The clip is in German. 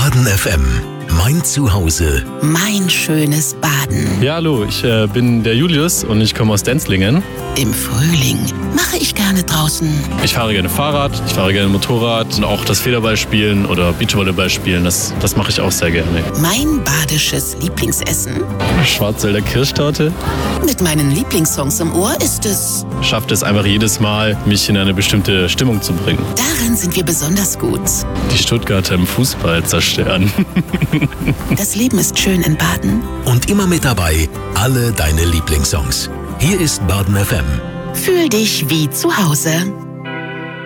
Baden FM. Mein Zuhause. Mein schönes Baden. Ja, hallo, ich bin der Julius und ich komme aus Denzlingen. Im Frühling mache ich gerne draußen. Ich fahre gerne Fahrrad, ich fahre gerne Motorrad und auch das Federball spielen oder Beachvolleyball spielen, das mache ich auch sehr gerne. Mein badisches Lieblingsessen? Schwarzwälder Kirschtorte. Mit meinen Lieblingssongs im Ohr ist es... Schafft es einfach jedes Mal, mich in eine bestimmte Stimmung zu bringen. Darin sind wir besonders gut. Die Stuttgarter im Fußball zerstören. Das Leben ist schön in Baden. Und immer mit dabei alle deine Lieblingssongs. Hier ist Baden FM. Fühl dich wie zu Hause.